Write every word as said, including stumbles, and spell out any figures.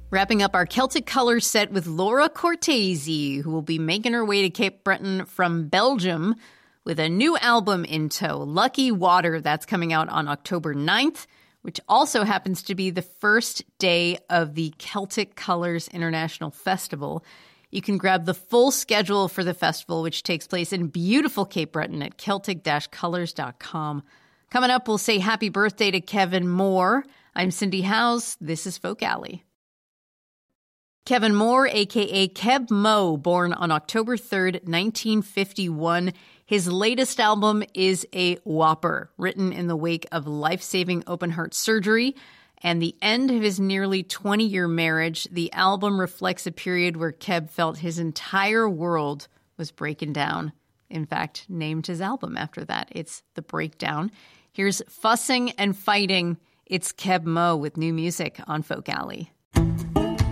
Wrapping up our Celtic Colors set with Laura Cortese, who will be making her way to Cape Breton from Belgium with a new album in tow, Lucky Water. That's coming out on October ninth, which also happens to be the first day of the Celtic Colors International Festival. You can grab the full schedule for the festival, which takes place in beautiful Cape Breton at celtic dash colors dot com. Coming up, we'll say happy birthday to Kevin Moore. I'm Cindy Howes. This is Folk Alley. Kevin Moore, a k a. Keb Mo, born on October third, nineteen fifty-one. His latest album is a whopper, written in the wake of life-saving open-heart surgery and the end of his nearly twenty-year marriage. The album reflects a period where Keb felt his entire world was breaking down. In fact, named his album after that. It's The Breakdown. Here's Fussing and Fighting. It's Keb Mo with new music on Folk Alley.